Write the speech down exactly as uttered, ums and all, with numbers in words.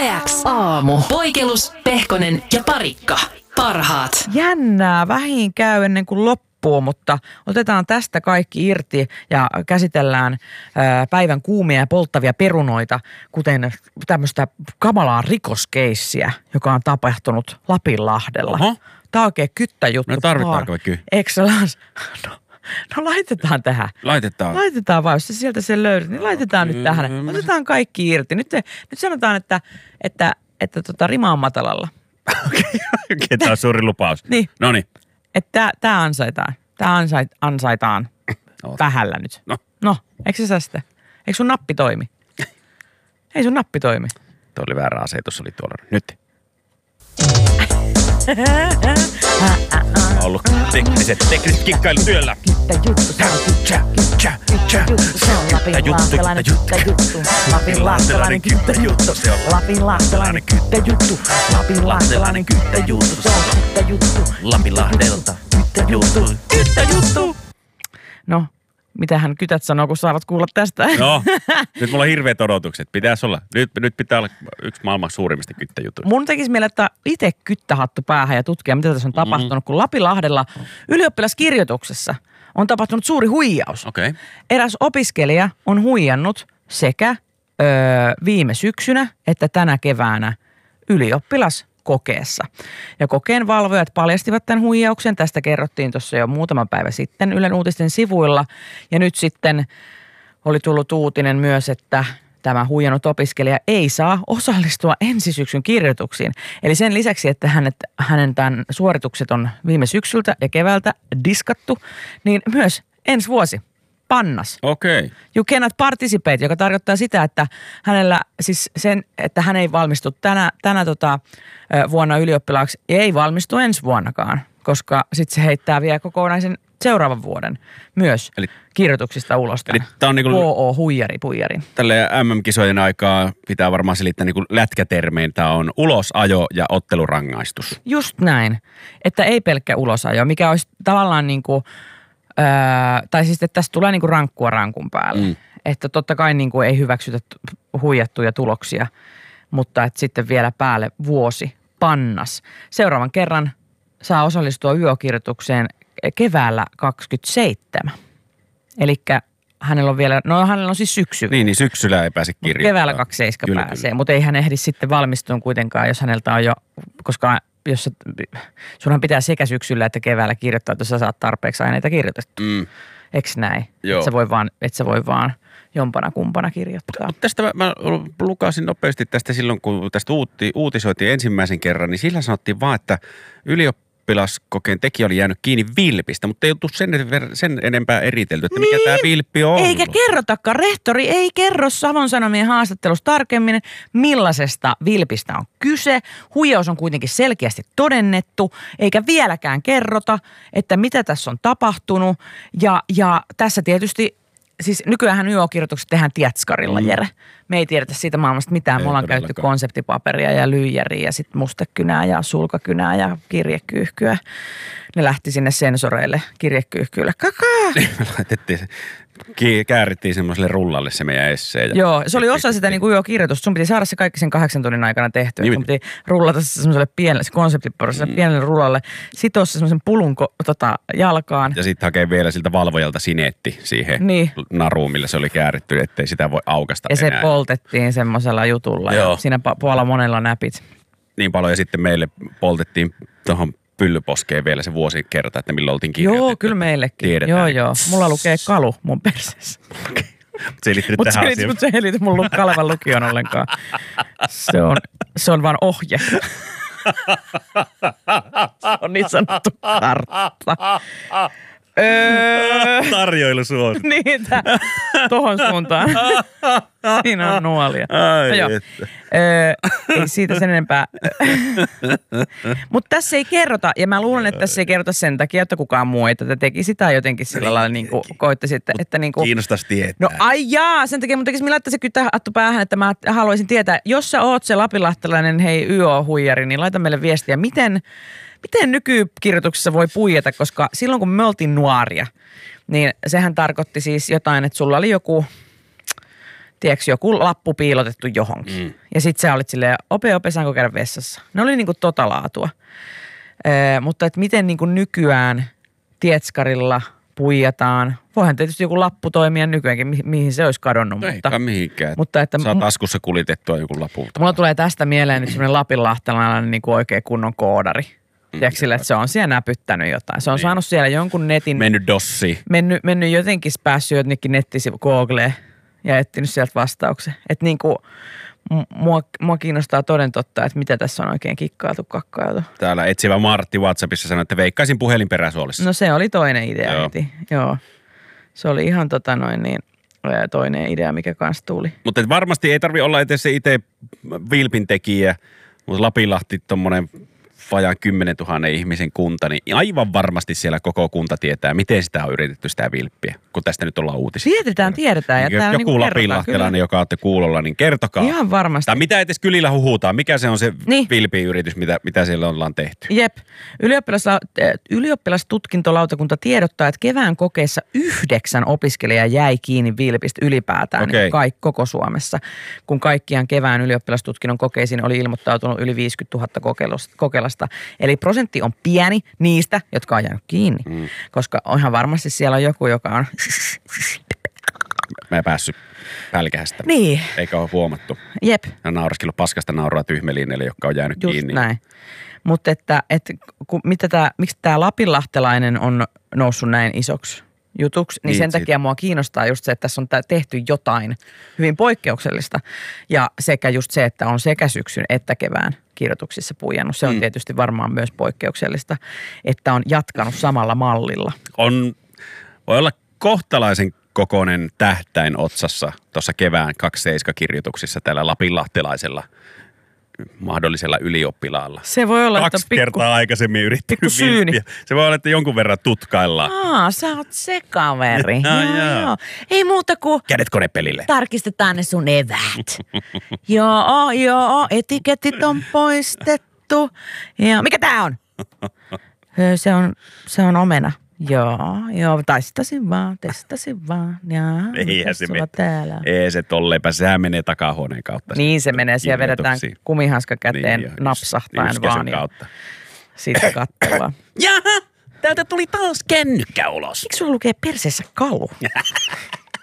Yle X aamu. Poikelus, Pehkonen ja Parikka. Parhaat. Jännää, vähin käy ennen kuin loppuu, mutta otetaan tästä kaikki irti ja käsitellään ää, päivän kuumia ja polttavia perunoita, kuten tämmöistä kamalaa rikoskeissiä, joka on tapahtunut Lapinlahdella. Oho. Tämä on oikein kyttäjuttu. No tarvitaanko kyy? Excellence. No, no laitetaan tähän. Laitetaan. Laitetaan vaan, jos se sieltä sen löydät, niin laitetaan nyt tähän. Otetaan kaikki irti. Nyt, nyt sanotaan, että, että, että tota, rima on matalalla. Okei, okay, tämä on suuri lupaus. Niin. Noniin. Että tämä ansaitaan. Tämä ansait, ansaitaan Oot. vähällä nyt. No. No, eikö se sästä? Eikö sun nappi toimi? Ei sun nappi toimi. Tuo oli väärä asetus, oli tuolla. Nyt. On ollut tekniset, tekniset kikkailut työllä. Kyttäjuttu, se on kyttäjuttu. Se on lapinlahtelainen kyttäjuttu. Lapinlahtelainen kyttäjuttu. Lapinlahtelainen kyttäjuttu. Lapinlahtelainen kyttäjuttu. Se on kyttäjuttu. Lapinlahdelta. Kyttäjuttu. Kyttäjuttu. No, mitähän kytät sanoo, kun saavat kuulla tästä? No, nyt mulla on hirveät odotukset. Pitäisi olla. Nyt, nyt pitää olla yksi maailman suurimmista kyttäjutuista. Mun tekisi mieleen, että itse kyttähattu päähän ja tutkia, mitä tässä on tapahtunut, mm. kun Lapinlahdella ylioppilaskirjoituksessa on tapahtunut suuri huijaus. Okei. Okay. Eräs opiskelija on huijannut sekä öö, viime syksynä että tänä keväänä ylioppilaskokeessa. Ja kokeen valvojat paljastivat tämän huijauksen. Tästä kerrottiin tuossa jo muutama päivä sitten Ylen uutisten sivuilla. Ja nyt sitten oli tullut uutinen myös, että tämä huijannut opiskelija ei saa osallistua ensi syksyn kirjoituksiin. Eli sen lisäksi, että hänet, hänen tämän suoritukset on viime syksyltä ja keväältä diskattu, niin myös ensi vuosi pannas. Okei. Okay. You cannot participate, joka tarkoittaa sitä, että hänellä siis sen, että hän ei valmistu tänä, tänä tota, vuonna ylioppilaaksi ja ei valmistu ensi vuonnakaan, koska sitten se heittää vielä kokonaisen seuraavan vuoden myös eli, kirjoituksista ulos. Eli tämä on niinku K O huijari puijari. Tälle M M-kisojen aikaa pitää varmaan selittää niinku lätkätermein. Tämä on ulosajo ja ottelurangaistus. Just näin, että ei pelkkä ulosajo, mikä olisi tavallaan niin kuin, öö, tai siis että tästä tulee niin kuin rankkua rankun päälle. Mm. Että totta kai niin kuin ei hyväksytä huijattuja tuloksia, mutta että sitten vielä päälle vuosi pannas. Seuraavan kerran saa osallistua Y O-kirjoitukseen keväällä kaksikymmentäseitsemän. Elikkä hänellä on vielä, no hänellä on siis syksy. Niin, niin syksyllä ei pääse kirjoittamaan. Keväällä kaksikymmentäseitsemän pääsee, mutta ei hän ehdi sitten valmistua kuitenkaan, jos häneltä on jo, koska jos sä, sunhan pitää sekä syksyllä että keväällä kirjoittaa, että sä saat tarpeeksi aineita kirjoitettua. Mm. Eks näin? Joo. Et sä voi vaan, et sä voi vaan jompana kumpana kirjoittaa. Mutta tästä mä, mä lukasin nopeasti tästä silloin, kun tästä uuti, uutisoitiin ensimmäisen kerran, niin sillä sanottiin vaan, että ylioppilaskokeen tekijä oli jäänyt kiinni vilpistä, mutta ei oltu sen, sen enempää eritelty, että mikä niin, tämä vilppi on ollut. Eikä kerrotakaan. Rehtori ei kerro Savon Sanomien haastattelussa tarkemmin, millaisesta vilpistä on kyse. Huijaus on kuitenkin selkeästi todennettu, eikä vieläkään kerrota, että mitä tässä on tapahtunut. Ja, ja tässä tietysti, siis nykyäänhän Y O-kirjoitukset tehdään tietskarilla, mm. Jere. Me ei tiedetä siitä maailmasta mitään. Ei Me ollaan käytetty konseptipaperia ja lyijäriä ja sitten mustekynää ja sulkakynää ja kirjekyyhkyä. Ne lähti sinne sensoreille kirjekyyhkyille. Kakaa! Laitettiin se, käärittiin semmoiselle rullalle se meidän essee. Ja joo, se oli osa sitä niin kuin Y O-kirjoitusta. Sun piti saada se kaikki sen kahdeksan tunnin aikana tehtyä. Niin. Sun piti rullata se semmoiselle pienelle, se konseptipaperille, mm. pienelle rullalle, sitoa se semmoisen pulun tota, jalkaan. Ja sitten hakee vielä siltä valvojalta sineetti siihen niin. naruun, millä se oli kääritty, ettei sitä voi aukasta ja enää. Se poltettiin semmoisella jutulla joo. Ja siinä puolella monella näpit. Niin paljon ja sitten meille poltettiin tuohon pyllyposkeen vielä se vuosi kerta, että milloin oltiin kirjoitettu. Joo, kyllä meillekin. Tiedetään. Joo, joo. Mulla lukee kalu mun perseessä. Okay. Se ei liittynyt tähän asiaan. Mutta se ei liity mun Kalevan lukion ollenkaan. Se on, se on vaan ohje. Se on niin sanottu kartta. Öö, Tarjoilusuos. Niin, tohon suuntaan. Siinä on nuolia. Ai no joo. Öö, ei siitä sen enempää. Mutta tässä ei kerrota, ja mä luulen, että tässä ei kerrota sen takia, että kukaan muu ei tätä teki sitä jotenkin sillä lailla niin kuin koittaisi, että, että niin kuin. Kiinnostaisi tietää. No ai jaa, sen takia mun tekisi mä laittaa se kyttähattu päähän, että mä haluaisin tietää, jos sä oot se lapinlahtelainen hei Y O-huijari, niin laita meille viestiä, miten Miten nykykirjoituksessa voi puijata, koska silloin kun me oltiin nuoria, niin sehän tarkoitti siis jotain, että sulla oli joku tiedätkö, joku lappu piilotettu johonkin. Mm. Ja sit sä olit silleen, ope, ope, saanko käydä vessassa? Ne oli niinku tota laatua. Ee, mutta että miten niinku nykyään tietskarilla puijataan. Voihan tietysti joku lappu toimia nykyäänkin, mi- mihin se olisi kadonnut. No mutta, eikä mihinkään. Mutta että saa taskussa kulitettua joku lapulta. Mulla tulee tästä mieleen nyt semmoinen lapinlahtelainen niin kuin oikein kunnon koodari. Tiedätkö sille, että se on siellä näpyttänyt jotain. Se on niin. saanut siellä jonkun netin... Mennyt dossiin. Mennyt, mennyt jotenkin, päässyt jotenkin nettisivu Googleen ja etsinyt sieltä vastauksen. Että niin kuin mua, mua kiinnostaa toden totta, että mitä tässä on oikein kikkailtu, kakkailtu. Täällä etsivä Martti WhatsAppissa sanoi, että veikkaisin puhelin peräsuolissa. No se oli toinen idea Joo. heti. Joo. Se oli ihan tota noin niin... toinen idea, mikä kanssa tuli. Mutta varmasti ei tarvi olla edes se itse vilpin tekijä, mutta Lapinlahti tommonen vajaan kymmenen tuhannen ihmisen kunta, niin aivan varmasti siellä koko kunta tietää, miten sitä on yritetty sitä vilppiä, kun tästä nyt ollaan uutisia. Tiedetään, tiedetään. Ja joku niin lapinlahtelainen, joka olette kuulolla, niin kertokaa. Ihan varmasti. Tai mitä edes kylillä huhutaan, mikä se on se niin. vilpiyritys, mitä, mitä siellä ollaan tehty. Jep. Ylioppilas, ylioppilastutkintolautakunta tiedottaa, että kevään kokeessa yhdeksän opiskelijaa jäi kiinni vilpistä ylipäätään okay. niin kaik, koko Suomessa. Kun kaikkiaan kevään ylioppilastutkinnon kokeisiin oli ilmoittautunut yli viisikymmentätuhatta kokeilasta. Eli prosentti on pieni niistä, jotka on jäänyt kiinni. Mm. Koska ihan varmasti siellä on joku, joka on... Mä en päässyt pälkähästä. Niin. Eikä ole huomattu. Jep. Ja nauraskillut paskasta nauraa tyhmelineille, jotka on jäänyt Just kiinni. näin. Mutta että, että kun, mitä tää, miksi tämä lapinlahtelainen on noussut näin isoksi jutuksi, niin, niin sen sit. takia mua kiinnostaa just se, että tässä on tehty jotain hyvin poikkeuksellista. Ja sekä just se, että on sekä syksyn että kevään kirjoituksissa puijannut. Se on mm. tietysti varmaan myös poikkeuksellista, että on jatkanut samalla mallilla. On, voi olla kohtalaisen kokoinen tähtäin otsassa tuossa kevään kaksikymmentäseitsemän-kirjoituksissa tällä lapinlahtelaisella mahdollisella ylioppilaalla. Se voi olla, Kaksi että pikku, kertaa aikaisemmin yrittänyt syyni. vilppiä. Se voi olla, että jonkun verran tutkaillaan. Aa, sä oot se kaveri. No, joo, joo. joo. Ei muuta kuin... Kädet konepelille. Tarkistetaan ne sun eväät. joo, joo, etiketit on poistettu. Ja mikä tää on? Se on, se on omena. Joo, joo, testasin vaan, testasin vaan. Jaa, Eihän se mene. Täällä? Ei se tolleenpä, sehän menee takahuoneen kautta. Niin se menee, siellä vedetään kumihanska käteen niin, napsahtaen vaan ja kautta. Sitten katsellaan. Jaha, täältä tuli taas kännykkä ulos. Miksi sulla lukee perseessä kalu?